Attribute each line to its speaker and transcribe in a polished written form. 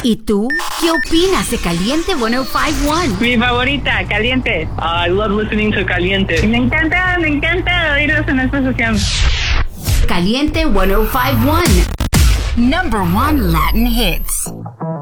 Speaker 1: ¿Y tú? ¿Qué opinas de Caliente 105.1?
Speaker 2: Mi favorita, Caliente.
Speaker 3: I love listening to Caliente.
Speaker 2: Me encanta oírlos en esta sesión.
Speaker 1: Caliente 105.1. Number 1 Latin hits.